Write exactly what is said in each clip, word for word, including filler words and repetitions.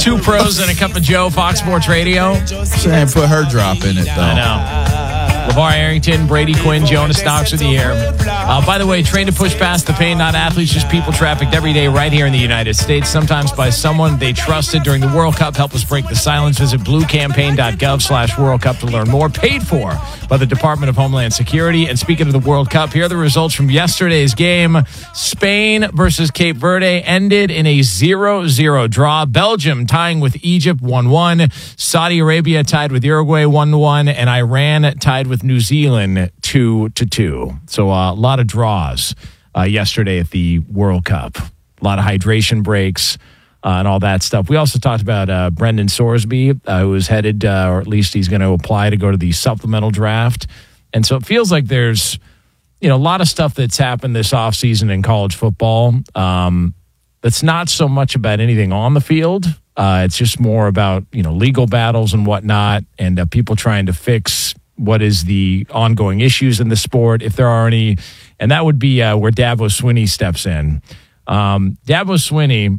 Two pros and a cup of Joe, Fox Sports Radio. Saying put her drop in it, though. I know. LeVar Arrington, Brady Quinn, Jonas Knox with the air. Uh, by the way, trained to push past the pain, not athletes, just people trafficked every day right here in the United States, sometimes by someone they trusted during the World Cup. Help us break the silence. Visit bluecampaign.gov slash World Cup to learn more. Paid for by the Department of Homeland Security. And speaking of the World Cup, here are the results from yesterday's game. Spain versus Cape Verde ended in a zero zero draw. Belgium tying with Egypt one one. Saudi Arabia tied with Uruguay one one. And Iran tied with New Zealand two to two. So uh, a lot of draws uh, yesterday at the World Cup. A lot of hydration breaks uh, and all that stuff. We also talked about uh, Brendan Sorsby, uh, who is headed, uh, or at least he's going to apply to go to the supplemental draft. And so it feels like there's, you know, a lot of stuff that's happened this offseason in college football. Um, that's not so much about anything on the field. Uh, it's just more about, you know, legal battles and whatnot, and uh, people trying to fix what is the ongoing issues in the sport, if there are any. And that would be uh, where Dabo Swinney steps in. Um, Dabo Swinney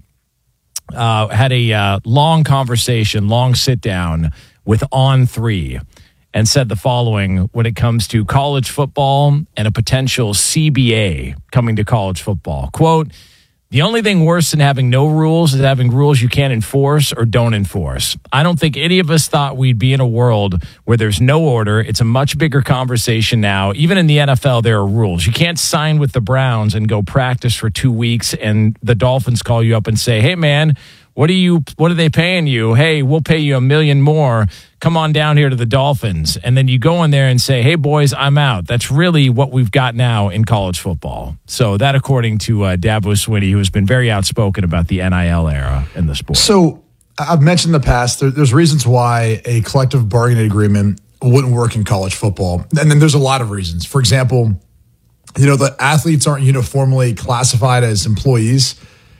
uh, had a uh, long conversation, long sit down with On three, and said the following when it comes to college football and a potential C B A coming to college football. Quote, "The only thing worse than having no rules is having rules you can't enforce or don't enforce. I don't think any of us thought we'd be in a world where there's no order. It's a much bigger conversation now. Even in the N F L, there are rules. You can't sign with the Browns and go practice for two weeks and the Dolphins call you up and say, hey, man, what are you? What are they paying you? Hey, we'll pay you a million more. Come on down here to the Dolphins." And then you go in there and say, hey, boys, I'm out. That's really what we've got now in college football. So that, according to uh, Dabo Swinney, who has been very outspoken about the N I L era in the sport. So I've mentioned in the past, there, there's reasons why a collective bargaining agreement wouldn't work in college football. And then there's a lot of reasons. For example, you know, the athletes aren't uniformly classified as employees.